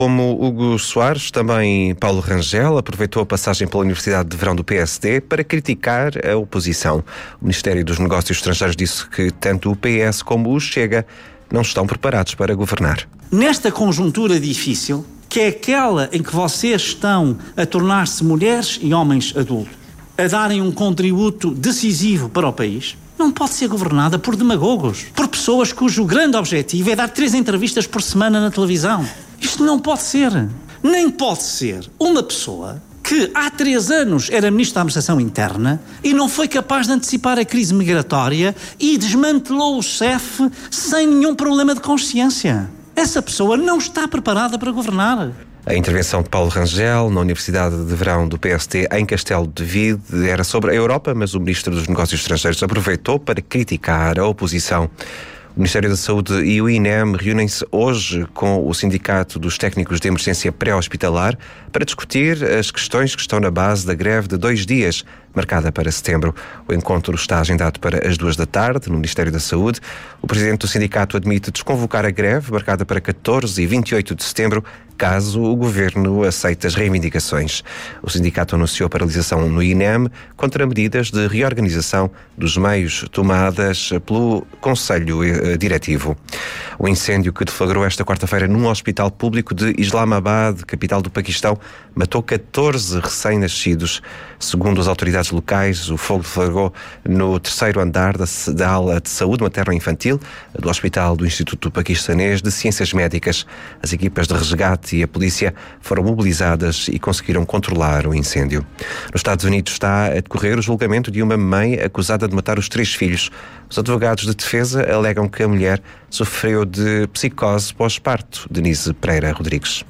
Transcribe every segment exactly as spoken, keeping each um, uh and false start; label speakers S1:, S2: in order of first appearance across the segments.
S1: Como Hugo Soares, também Paulo Rangel aproveitou a passagem pela Universidade de Verão do P S D para criticar a oposição. O Ministério dos Negócios Estrangeiros disse que tanto o P S como o Chega não estão preparados para governar.
S2: Nesta conjuntura difícil, que é aquela em que vocês estão a tornar-se mulheres e homens adultos, a darem um contributo decisivo para o país, não pode ser governada por demagogos, por pessoas cujo grande objetivo é dar três entrevistas por semana na televisão. Isto não pode ser. Nem pode ser uma pessoa que há três anos era Ministro da Administração Interna e não foi capaz de antecipar a crise migratória e desmantelou o C E F sem nenhum problema de consciência. Essa pessoa não está preparada para governar.
S1: A intervenção de Paulo Rangel na Universidade de Verão do P S D em Castelo de Vide era sobre a Europa, mas o Ministro dos Negócios Estrangeiros aproveitou para criticar a oposição. O Ministério da Saúde e o I N E M reúnem-se hoje com o Sindicato dos Técnicos de Emergência Pré-Hospitalar para discutir as questões que estão na base da greve de dois dias, marcada para setembro. O encontro está agendado para as duas da tarde, no Ministério da Saúde. O presidente do sindicato admite desconvocar a greve, marcada para catorze e vinte e oito de setembro, caso o governo aceite as reivindicações. O sindicato anunciou paralisação no I N E M contra medidas de reorganização dos meios tomadas pelo Conselho Diretivo. O incêndio que deflagrou esta quarta-feira num hospital público de Islamabad, capital do Paquistão, matou catorze recém-nascidos. Segundo as autoridades locais, o fogo deflagrou no terceiro andar da, da ala de saúde materno-infantil do Hospital do Instituto Paquistanês de Ciências Médicas. As equipas de resgate e a polícia foram mobilizadas e conseguiram controlar o incêndio. Nos Estados Unidos está a decorrer o julgamento de uma mãe acusada de matar os três filhos. Os advogados de defesa alegam que a mulher sofreu de psicose pós-parto. Denise Pereira Rodrigues.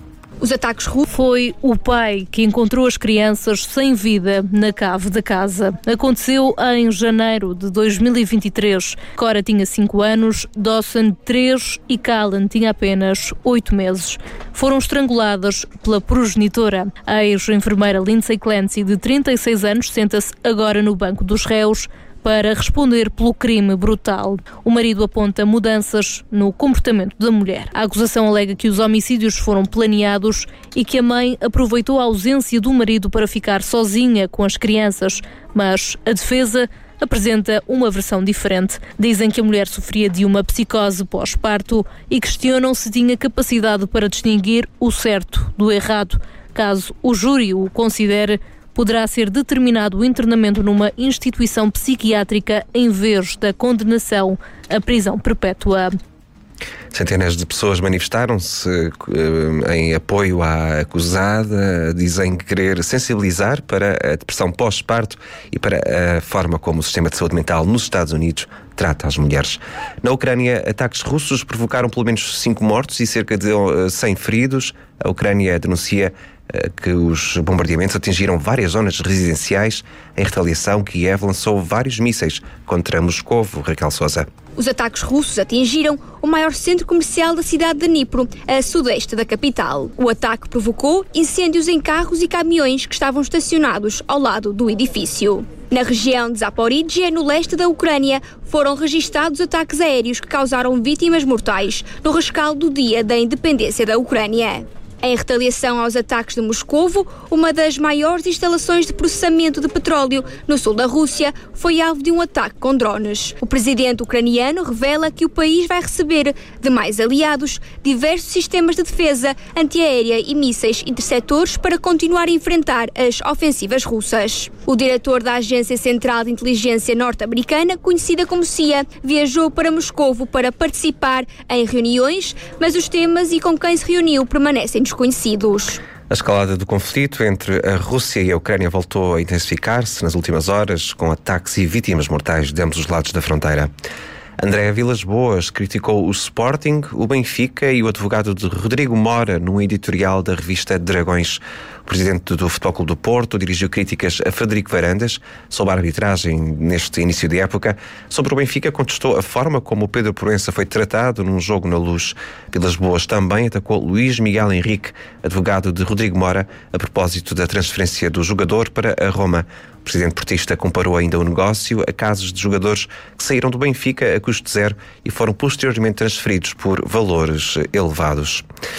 S3: Os ataques russos. Foi o pai que encontrou as crianças sem vida na cave da casa. Aconteceu em janeiro de dois mil e vinte e três. Cora tinha cinco anos, Dawson três e Callan tinha apenas oito meses. Foram estranguladas pela progenitora. A ex-enfermeira Lindsay Clancy, de trinta e seis anos, senta-se agora no banco dos réus para responder pelo crime brutal. O marido aponta mudanças no comportamento da mulher. A acusação alega que os homicídios foram planeados e que a mãe aproveitou a ausência do marido para ficar sozinha com as crianças, mas a defesa apresenta uma versão diferente. Dizem que a mulher sofria de uma psicose pós-parto e questionam se tinha capacidade para distinguir o certo do errado. Caso o júri o considere, poderá ser determinado o internamento numa instituição psiquiátrica em vez da condenação à prisão perpétua.
S1: Centenas de pessoas manifestaram-se uh, em apoio à acusada. Dizem querer sensibilizar para a depressão pós-parto e para a forma como o sistema de saúde mental nos Estados Unidos trata as mulheres. Na Ucrânia, ataques russos provocaram pelo menos cinco mortos e cerca de uh, cem feridos. A Ucrânia denuncia uh, que os bombardeamentos atingiram várias zonas residenciais. Em retaliação, Kiev lançou vários mísseis contra Moscovo. Raquel Sousa.
S4: Os ataques russos atingiram o maior centro comercial da cidade de Dnipro, a sudeste da capital. O ataque provocou incêndios em carros e caminhões que estavam estacionados ao lado do edifício. Na região de Zaporizhia, no leste da Ucrânia, foram registados ataques aéreos que causaram vítimas mortais no rescaldo do dia da independência da Ucrânia. Em retaliação aos ataques de Moscovo, uma das maiores instalações de processamento de petróleo no sul da Rússia foi alvo de um ataque com drones. O presidente ucraniano revela que o país vai receber de mais aliados diversos sistemas de defesa antiaérea e mísseis interceptores para continuar a enfrentar as ofensivas russas. O diretor da Agência Central de Inteligência norte-americana, conhecida como C I A, viajou para Moscovo para participar em reuniões, mas os temas e com quem se reuniu permanecem desconhecidos.
S1: A escalada do conflito entre a Rússia e a Ucrânia voltou a intensificar-se nas últimas horas, com ataques e vítimas mortais de ambos os lados da fronteira. André Vilas Boas criticou o Sporting, o Benfica e o advogado de Rodrigo Mora num editorial da revista Dragões. O presidente do Futebol Clube do Porto dirigiu críticas a Frederico Varandas sobre a arbitragem neste início de época. Sobre o Benfica, contestou a forma como o Pedro Proença foi tratado num jogo na Luz. Vilas Boas também atacou Luís Miguel Henrique, advogado de Rodrigo Mora, a propósito da transferência do jogador para a Roma. O presidente portista comparou ainda o negócio a casos de jogadores que saíram do Benfica a custo zero e foram posteriormente transferidos por valores elevados.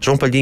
S1: João Palhinha